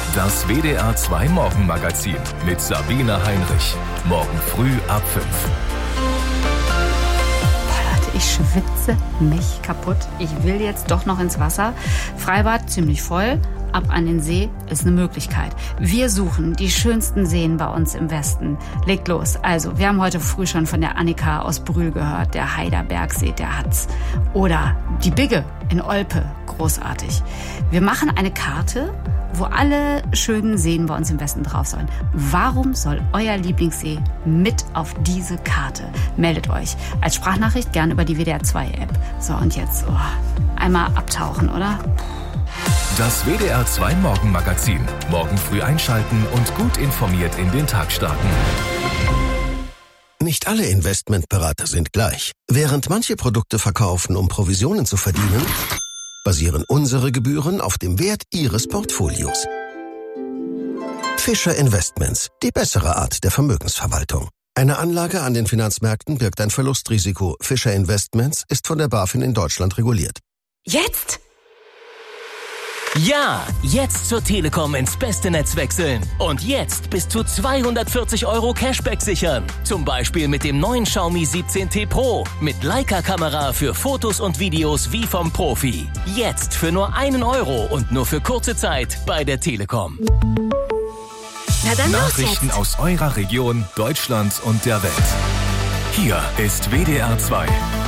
Das WDR 2 Morgenmagazin mit Sabine Heinrich. Morgen früh ab 5. Ich schwitze mich kaputt. Ich will jetzt doch noch ins Wasser. Freibad ziemlich voll. Ab an den See ist eine Möglichkeit. Wir suchen die schönsten Seen bei uns im Westen. Legt los. Also, wir haben heute früh schon von der Annika aus Brühl gehört. Der Heiderbergsee, der hat's. Oder die Bigge in Olpe. Großartig. Wir machen eine Karte, wo alle schönen Seen bei uns im Westen drauf sollen. Warum soll euer Lieblingssee mit auf diese Karte? Meldet euch. Als Sprachnachricht gern über die WDR 2 App. So, und jetzt einmal abtauchen, oder? Das WDR 2 Morgenmagazin. Morgen früh einschalten und gut informiert in den Tag starten. Nicht alle Investmentberater sind gleich. Während manche Produkte verkaufen, um Provisionen zu verdienen, basieren unsere Gebühren auf dem Wert Ihres Portfolios. Fischer Investments, die bessere Art der Vermögensverwaltung. Eine Anlage an den Finanzmärkten birgt ein Verlustrisiko. Fischer Investments ist von der BaFin in Deutschland reguliert. Jetzt? Ja, jetzt zur Telekom ins beste Netz wechseln. Und jetzt bis zu 240 € Cashback sichern. Zum Beispiel mit dem neuen Xiaomi 17T Pro. Mit Leica-Kamera für Fotos und Videos wie vom Profi. Jetzt für nur 1 € und nur für kurze Zeit bei der Telekom. Na dann Nachrichten aus eurer Region, Deutschland und der Welt. Hier ist WDR 2.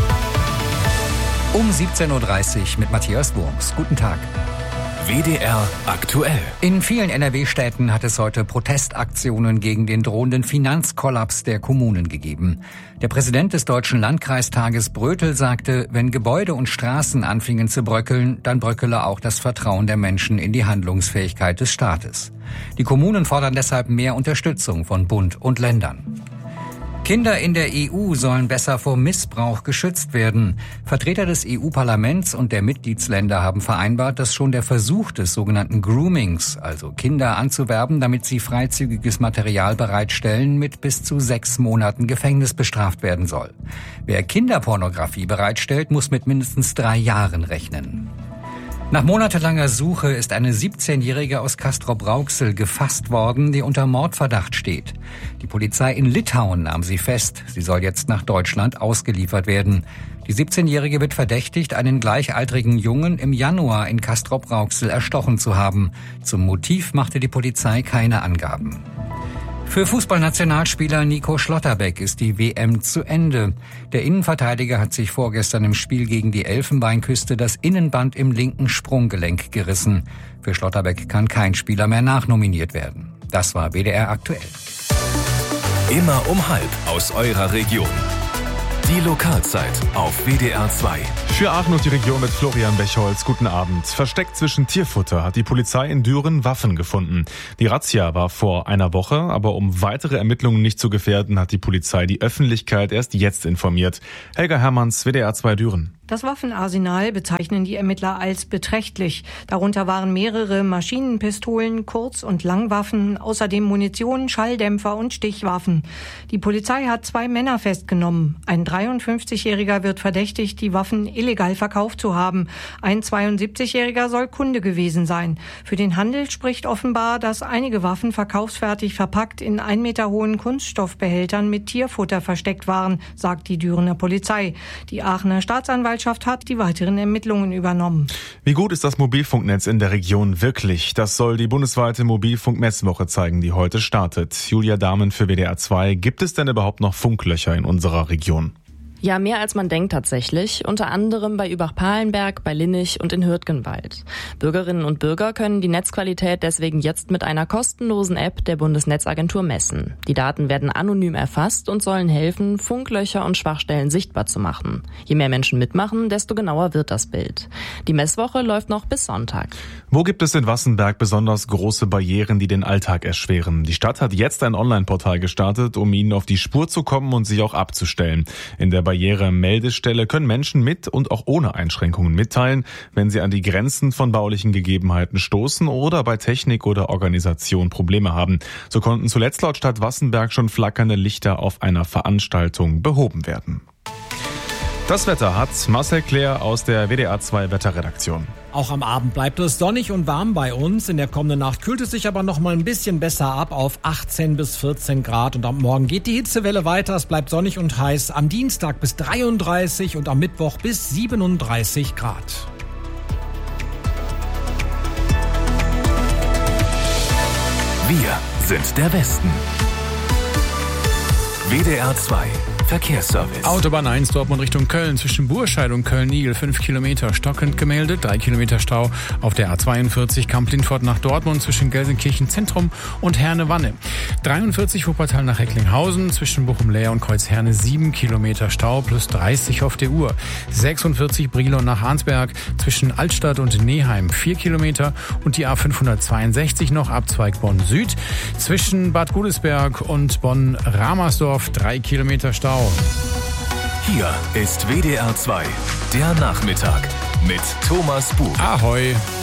Um 17.30 Uhr mit Matthias Wurms. Guten Tag. WDR aktuell. In vielen NRW-Städten hat es heute Protestaktionen gegen den drohenden Finanzkollaps der Kommunen gegeben. Der Präsident des Deutschen Landkreistages Brötel sagte, wenn Gebäude und Straßen anfingen zu bröckeln, dann bröckele auch das Vertrauen der Menschen in die Handlungsfähigkeit des Staates. Die Kommunen fordern deshalb mehr Unterstützung von Bund und Ländern. Kinder in der EU sollen besser vor Missbrauch geschützt werden. Vertreter des EU-Parlaments und der Mitgliedsländer haben vereinbart, dass schon der Versuch des sogenannten Groomings, also Kinder anzuwerben, damit sie freizügiges Material bereitstellen, mit bis zu 6 Monaten Gefängnis bestraft werden soll. Wer Kinderpornografie bereitstellt, muss mit mindestens 3 Jahren rechnen. Nach monatelanger Suche ist eine 17-Jährige aus Castrop-Rauxel gefasst worden, die unter Mordverdacht steht. Die Polizei in Litauen nahm sie fest. Sie soll jetzt nach Deutschland ausgeliefert werden. Die 17-Jährige wird verdächtigt, einen gleichaltrigen Jungen im Januar in Castrop-Rauxel erstochen zu haben. Zum Motiv machte die Polizei keine Angaben. Für Fußballnationalspieler Nico Schlotterbeck ist die WM zu Ende. Der Innenverteidiger hat sich vorgestern im Spiel gegen die Elfenbeinküste das Innenband im linken Sprunggelenk gerissen. Für Schlotterbeck kann kein Spieler mehr nachnominiert werden. Das war WDR aktuell. Immer um 12:30 aus eurer Region. Die Lokalzeit auf WDR 2. Für Aachen und die Region mit Florian Bechholz. Guten Abend. Versteckt zwischen Tierfutter hat die Polizei in Düren Waffen gefunden. Die Razzia war vor einer Woche, aber um weitere Ermittlungen nicht zu gefährden, hat die Polizei die Öffentlichkeit erst jetzt informiert. Helga Hermanns, WDR 2 Düren. Das Waffenarsenal bezeichnen die Ermittler als beträchtlich. Darunter waren mehrere Maschinenpistolen, Kurz- und Langwaffen, außerdem Munition, Schalldämpfer und Stichwaffen. Die Polizei hat 2 Männer festgenommen. Ein 53-Jähriger wird verdächtigt, die Waffen illegal verkauft zu haben. Ein 72-Jähriger soll Kunde gewesen sein. Für den Handel spricht offenbar, dass einige Waffen verkaufsfertig verpackt in 1 Meter hohen Kunststoffbehältern mit Tierfutter versteckt waren, sagt die Dürener Polizei. Die Aachener Staatsanwaltschaft hat die weiteren Ermittlungen übernommen. Wie gut ist das Mobilfunknetz in der Region wirklich? Das soll die bundesweite Mobilfunkmesswoche zeigen, die heute startet. Julia Dahmen für WDR 2. Gibt es denn überhaupt noch Funklöcher in unserer Region? Ja, mehr als man denkt tatsächlich. Unter anderem bei Übach-Palenberg, bei Linnich und in Hürtgenwald. Bürgerinnen und Bürger können die Netzqualität deswegen jetzt mit einer kostenlosen App der Bundesnetzagentur messen. Die Daten werden anonym erfasst und sollen helfen, Funklöcher und Schwachstellen sichtbar zu machen. Je mehr Menschen mitmachen, desto genauer wird das Bild. Die Messwoche läuft noch bis Sonntag. Wo gibt es in Wassenberg besonders große Barrieren, die den Alltag erschweren? Die Stadt hat jetzt ein Online-Portal gestartet, um ihnen auf die Spur zu kommen und sich auch abzustellen. In der Barriere-Meldestelle können Menschen mit und auch ohne Einschränkungen mitteilen, wenn sie an die Grenzen von baulichen Gegebenheiten stoßen oder bei Technik oder Organisation Probleme haben. So konnten zuletzt laut Stadt Wassenberg schon flackernde Lichter auf einer Veranstaltung behoben werden. Das Wetter hat Marcel Claire aus der WDR 2 Wetterredaktion. Auch am Abend bleibt es sonnig und warm bei uns. In der kommenden Nacht kühlt es sich aber noch mal ein bisschen besser ab auf 18 bis 14 Grad. Und am Morgen geht die Hitzewelle weiter. Es bleibt sonnig und heiß. Am Dienstag bis 33 und am Mittwoch bis 37 Grad. Wir sind der Westen. WDR 2 Verkehrsservice. Autobahn 1 Dortmund Richtung Köln zwischen Burscheid und Köln-Niel 5 Kilometer stockend gemeldet, 3 Kilometer Stau auf der A42 Kamp-Lindfort nach Dortmund zwischen Gelsenkirchen Zentrum und Herne-Wanne. 43 Wuppertal nach Recklinghausen zwischen Bochum-Leer und Kreuzherne 7 Kilometer Stau plus 30 auf der Uhr. 46 Brilon nach Arnsberg zwischen Altstadt und Neheim 4 Kilometer und die A562 noch Abzweig Bonn Süd zwischen Bad Godesberg und Bonn-Ramersdorf 3 Kilometer Stau. Hier ist WDR 2, der Nachmittag mit Thomas Buch. Ahoi.